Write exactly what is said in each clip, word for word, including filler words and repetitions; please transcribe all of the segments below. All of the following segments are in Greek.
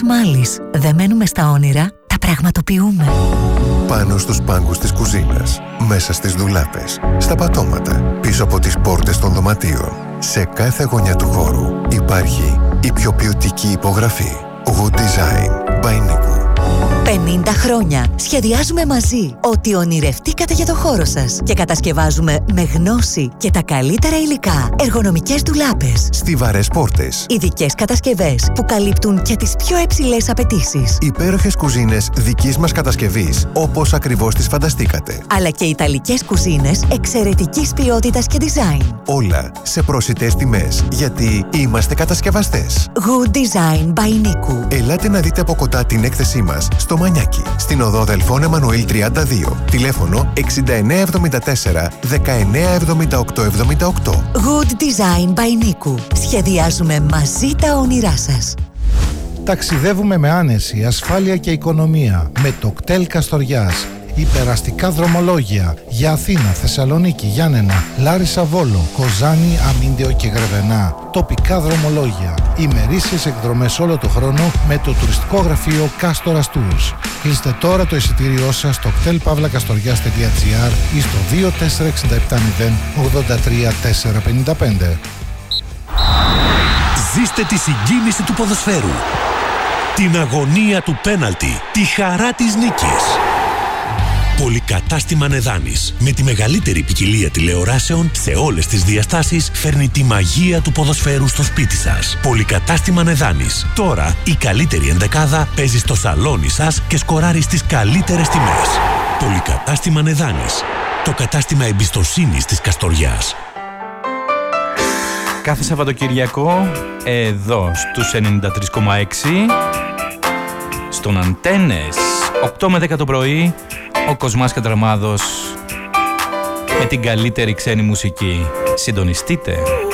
Μάλις, δεν μένουμε στα όνειρα, τα πραγματοποιούμε. Πάνω στους πάγκους της κουζίνας, μέσα στις ντουλάπες, στα πατώματα, πίσω από τις πόρτες των δωματίων. Σε κάθε γωνιά του χώρου υπάρχει η πιο ποιοτική υπογραφή. Good Design by Niku. πενήντα χρόνια σχεδιάζουμε μαζί ό,τι ονειρευτήκατε για το χώρο σας και κατασκευάζουμε με γνώση και τα καλύτερα υλικά εργονομικές ντουλάπες, Στιβαρές πόρτες, ειδικές κατασκευές που καλύπτουν και τις πιο υψηλές απαιτήσεις, υπέροχες κουζίνες δικής μας κατασκευής όπως ακριβώς τις φανταστήκατε. αλλά και ιταλικές κουζίνες εξαιρετικής ποιότητας και design. Όλα σε προσιτές τιμές, γιατί είμαστε κατασκευαστές. Good Design by Niku. Ελάτε να δείτε από κοντά την έκθεσή μας στο Μανιάκι, στην οδό Δελφών Εμμανουήλ τριάντα δύο. Τηλέφωνο εξήντα εννέα εβδομήντα τέσσερα δεκαεννέα εβδομήντα οκτώ εβδομήντα οκτώ. Good Design by Niku. Σχεδιάζουμε μαζί τα όνειρά σας. Ταξιδεύουμε με άνεση, ασφάλεια και οικονομία με το κτέλ Καστοριάς. Υπεραστικά δρομολόγια για Αθήνα, Θεσσαλονίκη, Γιάννενα, Λάρισα, Βόλο, Κοζάνη, Αμίντεο και Γρεβενά. Τοπικά δρομολόγια. Ημερήσιες εκδρομές όλο το χρόνο με το τουριστικό γραφείο Κάστορας Tours. Κλείστε τώρα το εισιτήριό σας στο κτέλ παύλα καστοριάς τελεία τζι άρ ή στο δύο τέσσερα έξι επτά μηδέν ογδόντα τρία τετρακόσια πενήντα πέντε. Ζήστε τη συγκίνηση του ποδοσφαίρου, την αγωνία του πέναλτι, τη χαρά της νίκης. Πολυκατάστημα Νεδάνης, με τη μεγαλύτερη ποικιλία τηλεοράσεων σε όλες τις διαστάσεις, φέρνει τη μαγεία του ποδοσφαίρου στο σπίτι σας. Πολυκατάστημα Νεδάνης. Τώρα η καλύτερη ενδεκάδα παίζει στο σαλόνι σας και σκοράρει στις καλύτερες τιμές. Πολυκατάστημα Νεδάνης. Το κατάστημα εμπιστοσύνης της Καστοριάς. Κάθε Σαββατοκυριακό, εδώ στους ενενήντα τρία κόμμα έξι, στον Αντένες, οκτώ με δέκα το πρωί, ο Κοσμάς Κατραμάδος με την καλύτερη ξένη μουσική. Συντονιστείτε.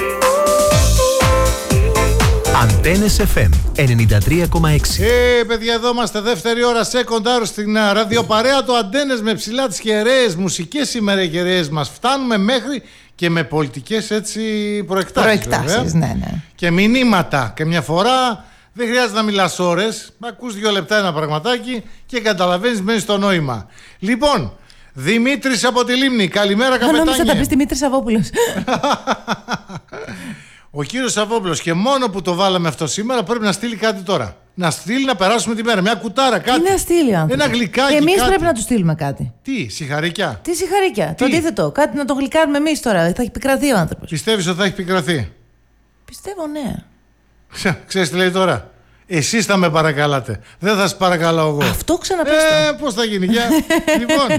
Αντένες εφ εμ ενενήντα τρία κόμμα έξι. Ε, παιδιά, εδώ είμαστε δεύτερη ώρα second hour στην uh, ραδιοπαρέα του Αντένες με ψηλά τις κεραίες μουσικές ημερεγεραίες μας. Φτάνουμε μέχρι και με πολιτικές έτσι προεκτάσεις. Προεκτάσεις, ναι, ναι. Και μηνύματα. Και μια φορά δεν χρειάζεται να μιλάς ώρες. Ακούς δύο λεπτά ένα πραγματάκι και καταλαβαίνεις, μένει στο νόημα. Λοιπόν, Δημήτρης από τη Λίμνη. Καλημέρα, καπετάνιε. Νόμιζα θα πεις Δημήτρης Σαββόπουλος. Ο κύριος Σαββόπουλος, και μόνο που το βάλαμε αυτό σήμερα, πρέπει να στείλει κάτι τώρα. Να στείλει να περάσουμε τη μέρα. Μια κουτάρα, κάτι. Τι να στείλει ο άνθρωπος. Ένα γλυκάκι. Και εμείς κάτι. πρέπει να του στείλουμε κάτι. Τι, συγχαρήκια. Τι συγχαρήκια. Τι? Το αντίθετο. Κάτι να το γλυκάρουμε εμείς τώρα. Θα έχει πικραθεί ο άνθρωπος. Πιστεύεις ότι θα έχει πικραθεί? Πιστεύω, ναι. Ξέρεις τι λέει τώρα? Εσείς θα με παρακαλάτε. Δεν θα σας παρακαλάω εγώ. Αυτό ξαναπες. Ε, πώς θα γίνει, για. Λοιπόν.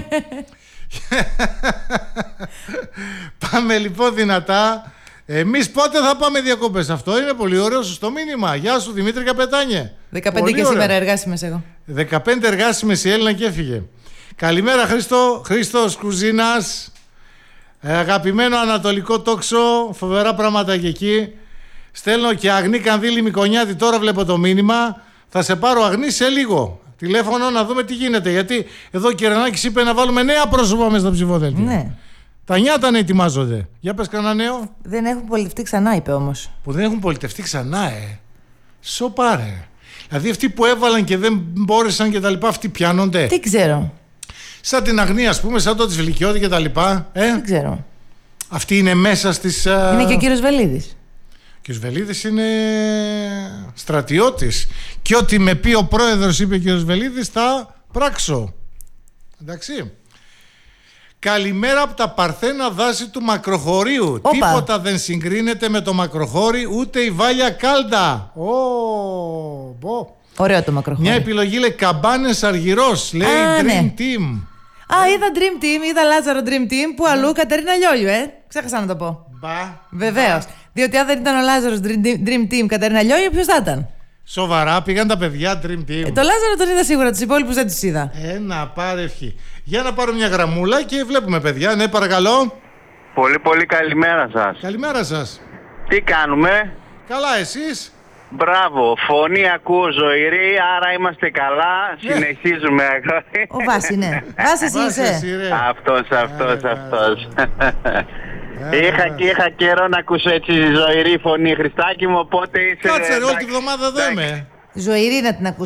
Πάμε λοιπόν δυνατά. Εμείς πότε θα πάμε διακοπές? Αυτό είναι πολύ ωραίο, σωστό μήνυμα. Γεια σου Δημήτρη Καπετάνιε. δεκαπέντε πολύ και ωραίο. σήμερα εργάσιμες εγώ. δεκαπέντε εργάσιμες η Έλληνα και έφυγε. Καλημέρα Χρήστο, Χρήστος Κουζίνας. ε, Αγαπημένο ανατολικό τόξο. Φοβερά πράγματα και εκεί. Στέλνω και Αγνή Κανδύλη Μικονιάτη. Τώρα βλέπω το μήνυμα. Θα σε πάρω Αγνή σε λίγο. Τηλέφωνο να δούμε τι γίνεται. Γιατί εδώ ο Κυρανάκης είπε να βάλουμε νέα πρόσωπα μέσα στο ψηφοδέλτιο. Ναι. Τα νιάτα να ετοιμάζονται. Για πες κανένα νέο. Δεν έχουν πολιτευτεί ξανά, είπε όμως. Που δεν έχουν πολιτευτεί ξανά, ε. Σοπάρε. Δηλαδή αυτοί που έβαλαν και δεν μπόρεσαν και τα λοιπά, αυτοί πιάνονται. Τι ξέρω. Σαν την Αγνή, ας πούμε, σαν το της Βιλικιώτη και τα λοιπά. Ε? Δεν ξέρω. Αυτή είναι μέσα στις. Είναι και ο κύριος Βελίδης. Ο κύριος Βελίδης είναι στρατιώτης. Και ό,τι με πει ο πρόεδρος, είπε ο κύριος Βελίδης, θα πράξω. Εντάξει. Καλημέρα από τα παρθένα δάση του Μακροχωρίου. Οπα. Τίποτα δεν συγκρίνεται με το Μακροχώρι, ούτε η Βάλια Κάλντα. Ω, μπο. Ωραίο το Μακροχώρι. Μια επιλογή λέει Καμπάνες Αργυρός. Λέει Α, Dream ναι. Team. Α, είδα Dream Team, είδα Λάζαρο Dream Team. Που αλλού Κατερίνα Λιόλιου, ε. Ξέχασα να το πω. Μπα. Βεβαίως. Διότι αν δεν ήταν ο Λάζαρος Dream, Dream Team Κατερίνα Λιόλιου, ποιος θα ήταν? Σοβαρά, πήγαν τα παιδιά Dream Team. Ε, το Λάζαρο τον είδα σίγουρα, τους υπόλοιπους δεν τους είδα. Ένα πάρε ευχή. Για να πάρω μια γραμμούλα και βλέπουμε παιδιά. Ναι, παρακαλώ. Πολύ πολύ καλημέρα σας. Καλημέρα σας. Τι κάνουμε? Καλά, εσείς? Μπράβο, φωνή ακούω ζωηρή, άρα είμαστε καλά, συνεχίζουμε. Ο Βάση, ναι. Βάση εσύ είσαι. Αυτός, αυτός, αυτός. Είχα και είχα καιρό να ακούσω έτσι ζωηρή φωνή, Χριστάκη μου, οπότε είσαι... Κάτσε ρε, όλη τη βδομάδα εδώ είμαι. Ζωηρή να την ακούσω.